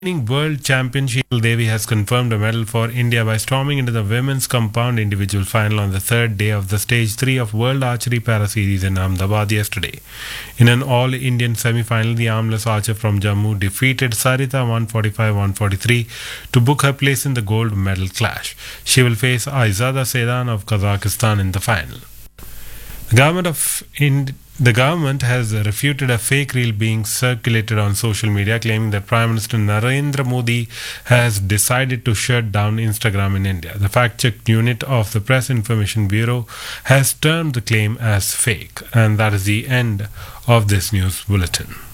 World Championship, Devi has confirmed a medal for India by storming into the women's compound individual final on the third day of the Stage 3 of World Archery Para Series in Ahmedabad yesterday. In an all-Indian semi-final, the armless archer from Jammu defeated Sarita 145-143 to book her place in the gold medal clash. She will face Aizada Sedan of Kazakhstan in the final. The government has refuted a fake reel being circulated on social media claiming that Prime Minister Narendra Modi has decided to shut down Instagram in India. The fact-check unit of the Press Information Bureau has termed the claim as fake. And that is the end of this news bulletin.